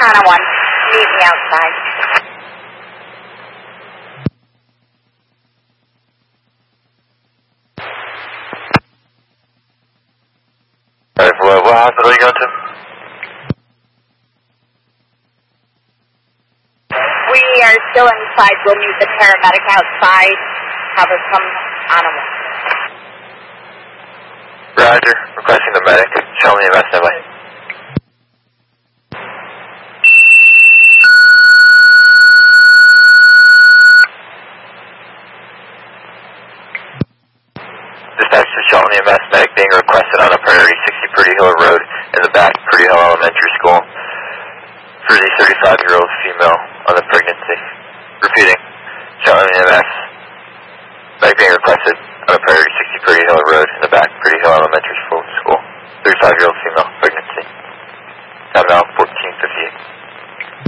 Hana 1. Meet me outside. Alright, what hospital are you going to? We are still inside. We'll meet the paramedic outside. Have us come on a walk. Roger. Requesting the medic. Show me the rest of it. Dispatch to Charlton EMS medic being requested on a priority 60 Purdy Hill Road in the back of Purdy Hill Elementary School for the 35-year-old female on the pregnancy. Repeating, Charlton EMS medic being requested on a priority 60 Purdy Hill Road in the back of Purdy Hill Elementary School. 35-year-old